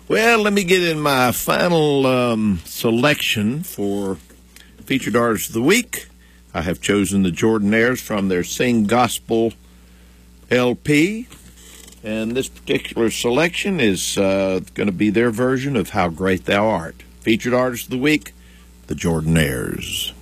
Well, let me get in my final selection for Featured Artist of the Week. I have chosen the Jordanaires from their Sing Gospel LP. And this particular selection is going to be their version of How Great Thou Art. Featured Artist of the Week, the Jordanaires.